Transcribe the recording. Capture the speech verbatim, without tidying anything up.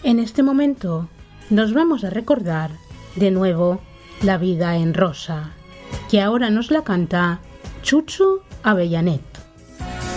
En este momento nos vamos a recordar de nuevo La vida en rosa, que ahora nos la canta Chucho Avellanet.